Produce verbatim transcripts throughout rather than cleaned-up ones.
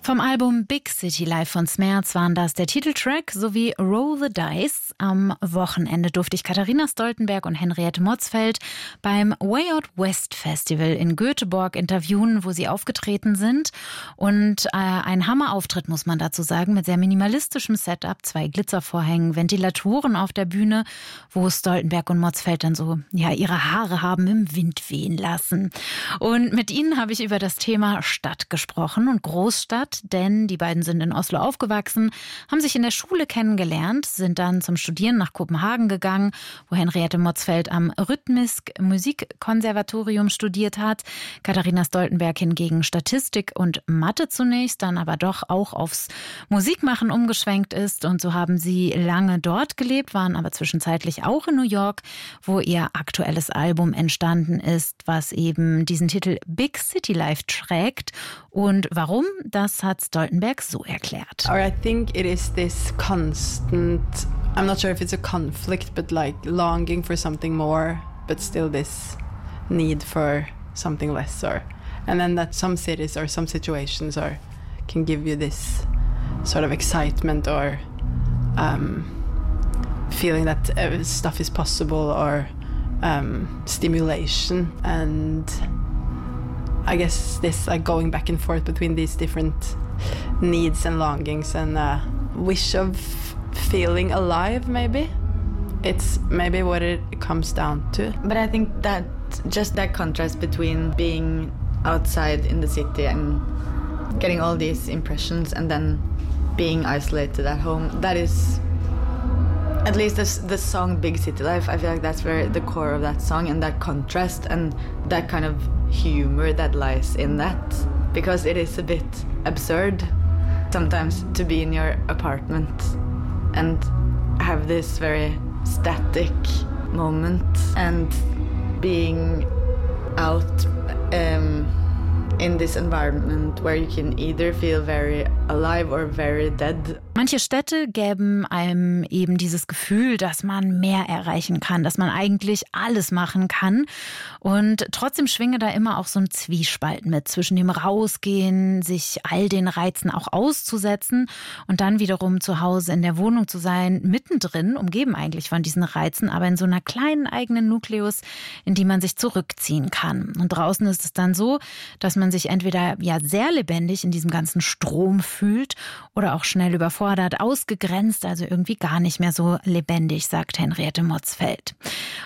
Vom Album Big City Life von Smerz waren das der Titeltrack sowie Roll the Dice. Am Wochenende durfte ich Katharina Stoltenberg und Henriette Motzfeldt beim Way Out West Festival in Göteborg interviewen, wo sie aufgetreten sind. Und äh, ein Hammerauftritt, muss man dazu sagen, mit sehr minimalistischem Setup, zwei Glitzervorhängen, Ventilatoren auf der Bühne, wo Stoltenberg und Motzfeldt dann so ja ihre Haare haben im Wind wehen lassen. Und mit ihnen habe ich über das Thema Stadt gesprochen und Großstadt. Denn die beiden sind in Oslo aufgewachsen, haben sich in der Schule kennengelernt, sind dann zum Studieren nach Kopenhagen gegangen, wo Henriette Motzfeldt am Rytmisk Musikkonservatorium studiert hat. Katharina Stoltenberg hingegen Statistik und Mathe zunächst, dann aber doch auch aufs Musikmachen umgeschwenkt ist. Und so haben sie lange dort gelebt, waren aber zwischenzeitlich auch in New York, wo ihr aktuelles Album entstanden ist, was eben diesen Titel Big City Life trägt. Und warum? Das hat Stoltenberg so erklärt. Or I think it is this constant, I'm not sure if it's a conflict, but like longing for something more, but still this need for something less. Or, and then that some cities or some situations are, can give you this sort of excitement or um, feeling that uh, stuff is possible or um, stimulation. And I guess this like going back and forth between these different needs and longings and a wish of feeling alive, maybe. It's maybe what it comes down to. But I think that just that contrast between being outside in the city and getting all these impressions and then being isolated at home, that is, at least this, the song Big City Life, I feel like that's where the core of that song and that contrast and that kind of humor that lies in that, because it is a bit absurd sometimes to be in your apartment and have this very static moment and being out um, in this environment where you can either feel very alive or very dead. Manche Städte gäben einem eben dieses Gefühl, dass man mehr erreichen kann, dass man eigentlich alles machen kann. Und trotzdem schwinge da immer auch so ein Zwiespalt mit zwischen dem Rausgehen, sich all den Reizen auch auszusetzen und dann wiederum zu Hause in der Wohnung zu sein, mittendrin, umgeben eigentlich von diesen Reizen, aber in so einer kleinen eigenen Nukleus, in die man sich zurückziehen kann. Und draußen ist es dann so, dass man sich entweder ja sehr lebendig in diesem ganzen Strom fühlt oder auch schnell überfordert, ausgegrenzt, also irgendwie gar nicht mehr so lebendig, sagt Henriette Motzfeldt.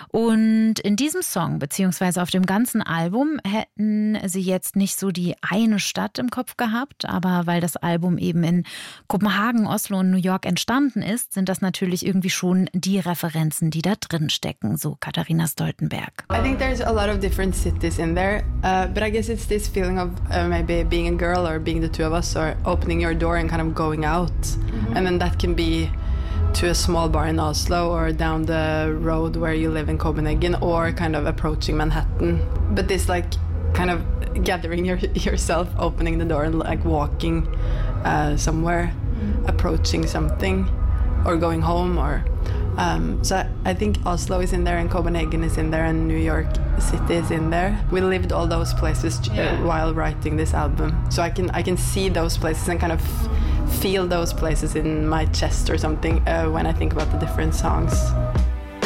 Und in diesem Song, beziehungsweise auf dem ganzen Album, hätten sie jetzt nicht so die eine Stadt im Kopf gehabt, aber weil das Album eben in Kopenhagen, Oslo und New York entstanden ist, sind das natürlich irgendwie schon die Referenzen, die da drin stecken, so Katharina Stoltenberg. I think there's a lot of different cities in there, uh, but I guess it's this feeling of uh, maybe being a girl or being the two of us or opening your door and kind of going out. Mm-hmm. And then that can be to a small bar in Oslo or down the road where you live in Copenhagen or kind of approaching Manhattan. But this like kind of gathering your, yourself, opening the door and like walking uh, somewhere, mm-hmm. approaching something or going home or um, so I think Oslo is in there and Copenhagen is in there and New York City is in there. We lived all those places uh, yeah. while writing this album, so I can I can see those places and kind of f- feel those places in my chest or something uh, when I think about the different songs.